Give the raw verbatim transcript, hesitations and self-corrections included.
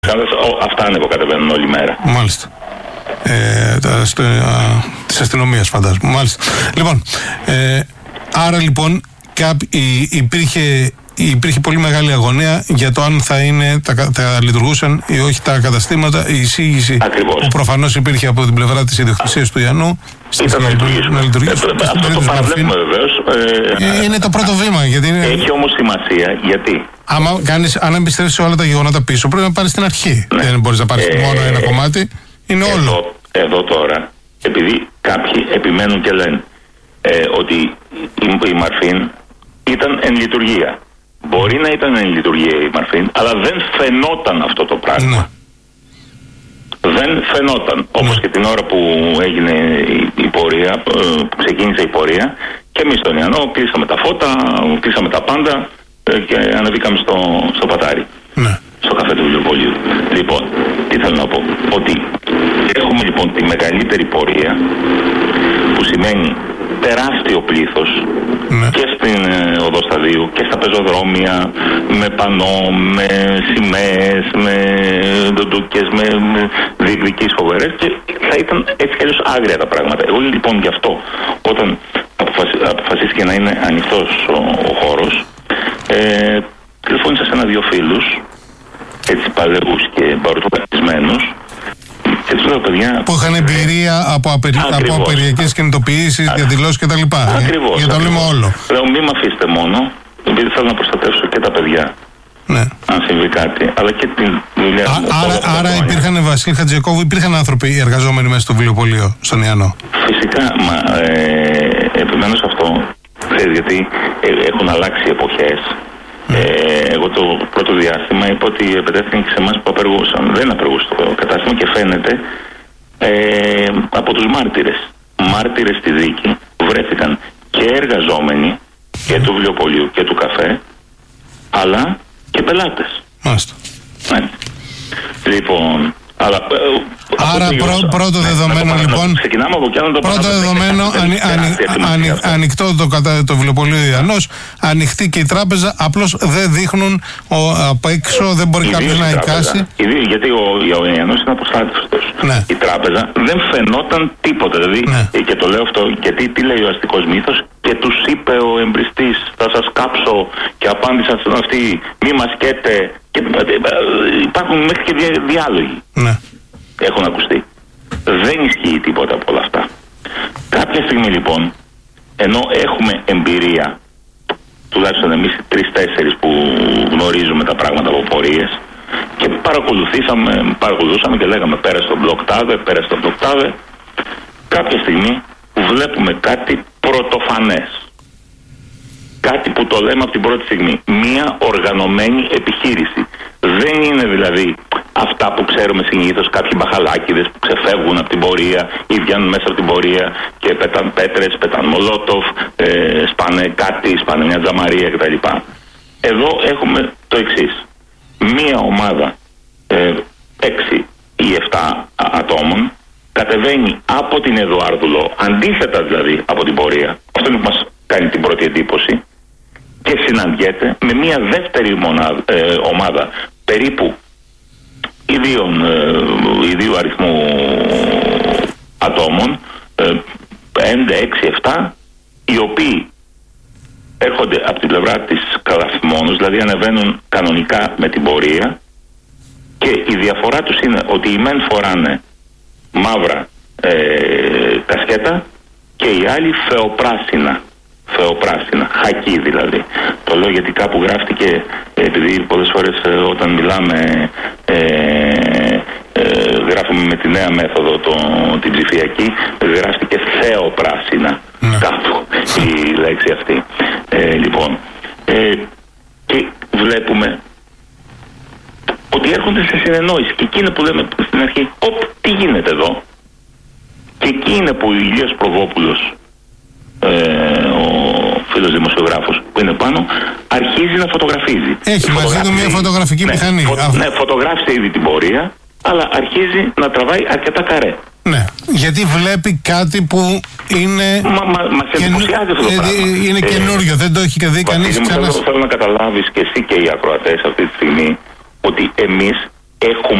Αυτά ανεβοκατεβαίνουν όλη μέρα. Μάλιστα. Ε, τα, στο, α, της αστυνομίας φαντάζομαι. Μάλιστα. Λοιπόν, ε, άρα λοιπόν κάπ, η, υπήρχε, υπήρχε πολύ μεγάλη αγωνία για το αν θα, είναι, τα, θα λειτουργούσαν ή όχι τα καταστήματα. Η εισήγηση Ακριβώς. που προφανώς υπήρχε από την πλευρά της ιδιοκτησίας του Ιαννού ήταν να λειτουργήσουν. Ε, αυτό το παραβλέπουμε βεβαίως. Ε, είναι το πρώτο βήμα. Γιατί είναι... Έχει όμως σημασία γιατί. Άμα κάνεις, αν εμπιστεύσεις όλα τα γεγονότα πίσω, πρέπει να πάρεις στην αρχή. Ναι. Δεν μπορείς να πάρεις ε, μόνο ένα κομμάτι. Είναι εδώ, όλο. Εδώ τώρα, επειδή κάποιοι επιμένουν και λένε ε, ότι η, η Μαρφίν ήταν εν λειτουργία. Μπορεί να ήταν εν λειτουργία η Μαρφίν, αλλά δεν φαινόταν αυτό το πράγμα. Ναι. Δεν φαινόταν. Ναι. Όπως και την ώρα που έγινε η, η πορεία, που ξεκίνησε η πορεία, και εμείς στον Ιαννό κλείσαμε τα φώτα, κλείσαμε τα πάντα και ανεβήκαμε στο, στο πατάρι. Ναι. Στο καφέ του Βιβλιοπωλείου. Λοιπόν, τι θέλω να πω. Ότι έχουμε λοιπόν τη μεγαλύτερη πορεία, που σημαίνει τεράστιο πλήθος, ναι, και στην ε, οδό Σταδίου και στα πεζοδρόμια, με πανό, με σημαίες, με ντοντούκες, με, με διεκδικήσεις φοβερές, και θα ήταν έτσι κι αλλιώς άγρια τα πράγματα. Εγώ λοιπόν γι' αυτό, όταν αποφασι, αποφασίστηκε να είναι ανοιχτός ο, ο χώρος, ε, τηλεφώνησα σε ένα-δύο φίλους, έτσι παλαιούς και μπαρουτοκατισμένους, και τους λέω, παιδιά, που είχαν εμπειρία από, απερι... από απεριακές κινητοποιήσεις, διαδηλώσεις κτλ. Ακριβώς. Για το λέμε όλο. Λέω, μη με αφήσετε μόνο, επειδή θέλω να προστατεύσω και τα παιδιά. Ναι. Αν συμβεί κάτι, αλλά και την δουλειά μου. Άρα, άρα υπήρχαν, Βασίλη Χατζηακώβου, υπήρχαν άνθρωποι εργαζόμενοι μέσα στο βιβλιοπωλείο, στον Ιαννό. Φυσικά, μα ε, επιμένω σε αυτό, ξέρεις, γιατί ε, έχουν αλλάξει εποχές. Mm. Ε, εγώ το πρώτο διάστημα είπα ότι επιτέθηκαν και σε εμάς που απεργούσαν. Δεν απεργούσε το κατάστημα και φαίνεται ε, από τους μάρτυρες. Μάρτυρες στη δίκη βρέθηκαν και εργαζόμενοι και του βιβλιοπωλείου και του καφέ, αλλά και πελάτες. Μάλιστα. Ναι. Λοιπόν, αλλά, άρα πρω, πρώτο ναι, δεδομένο ναι, λοιπόν, ξεκινάμε από το πρώτο δεδομένο ανοι, ανοι, ανοι, ανοιχτό το, το βιβλιοπωλείο Ιαννός, ανοιχτή και η τράπεζα, απλώς δεν δείχνουν ο, από έξω, δεν μπορεί κάποιος να εικάσει. Γιατί ο, ο Ιαννός είναι αποστάτευτος. Ναι. Η τράπεζα δεν φαινόταν τίποτα. Δηλαδή, ναι, και το λέω αυτό γιατί τι λέει ο αστικός μύθος, και τους είπε ο εμπριστής, θα σας κάψω, και απάντησαν στον αυτοί, μη μας καίτε. Και υπάρχουν μέχρι και δια, διάλογοι. Ναι. Έχουν ακουστεί. Δεν ισχύει τίποτα από όλα αυτά. Κάποια στιγμή λοιπόν, ενώ έχουμε εμπειρία, τουλάχιστον εμείς οι τρεις-τέσσερις που γνωρίζουμε τα πράγματα από πορείες, και παρακολουθήσαμε, παρακολουθούσαμε και λέγαμε πέρα στο μπλοκ τάδε, πέρα στο μπλοκ τάδε, κάποια στιγμή βλέπουμε κάτι πρωτοφανές. Κάτι που το λέμε από την πρώτη στιγμή. Μία οργανωμένη επιχείρηση. Δεν είναι δηλαδή αυτά που ξέρουμε συνήθως, κάποιοι μπαχαλάκιδες που ξεφεύγουν από την πορεία ή βγαίνουν μέσα από την πορεία και πετάνε πέτρες, πετάνε μολότοφ, ε, σπάνε κάτι, σπάνε μια τζαμαρία κτλ. Εδώ έχουμε το εξής. Μία ομάδα ε, έξι ή επτά ατόμων κατεβαίνει από την Εδουάρδουλο, αντίθετα δηλαδή από την πορεία, αυτό είναι που μας κάνει την πρώτη εντύπωση, και συναντιέται με μια δεύτερη μονάδα, ε, ομάδα περίπου ιδίων, ε, ιδίου αριθμού ατόμων, ε, πέντε, έξι, επτά, οι οποίοι έρχονται από την πλευρά της Καλαθμόνος, δηλαδή ανεβαίνουν κανονικά με την πορεία, και η διαφορά τους είναι ότι οι μεν φοράνε μαύρα ε, κασκέτα και οι άλλοι φεοπράσινα. Φεοπράσινα, χακί δηλαδή. Το λέω γιατί κάπου γράφτηκε, επειδή πολλές φορές ε, όταν μιλάμε ε, ε, γράφουμε με τη νέα μέθοδο το, την ψηφιακή, γράφτηκε θεοπράσινα. Ναι. Κάπου η λέξη αυτή. Ε, λοιπόν, ε, και βλέπουμε ότι έρχονται σε συνεννόηση, και εκεί είναι που λέμε στην αρχή, οπ, τι γίνεται εδώ. Και εκεί είναι που ο Ηλίας Προβόπουλος, ε, ο φίλος δημοσιογράφος που είναι πάνω, αρχίζει να φωτογραφίζει. Έχει μαζί του μια φωτογραφική ναι, μηχανή. Φω, ναι, φωτογράφησε ήδη την πορεία, αλλά αρχίζει να τραβάει αρκετά καρέ. Ναι, γιατί βλέπει κάτι που είναι. Μα, μα, μας εντυπωσιάζει αυτό το πράγμα. Είναι ε, καινούριο, ε, δεν το έχει και δει κανείς ξανά. Θέλω, θέλω να καταλάβεις και εσύ και οι ακροατές αυτή τη στιγμή ότι εμείς έχουμε